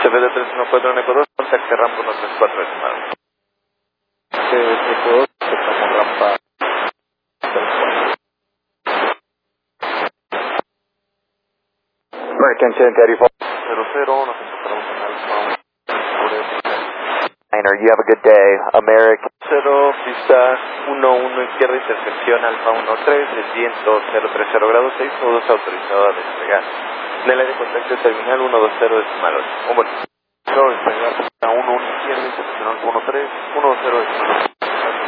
CFD 314 en Ecuador, taxi rampa 134 estimado. Ecuador, estamos rampa. American 1034. 00, nos encontramos en Alfa 9er, you have a good day. American 0, pista 11 izquierda, intersección Alfa 13, el viento 030 grados 6, todos autorizado a despegar. En el aire contacto terminal 120 decimal 8. Bueno, despegar a 11 izquierda, intersección Alfa 13, 120 decimal 8.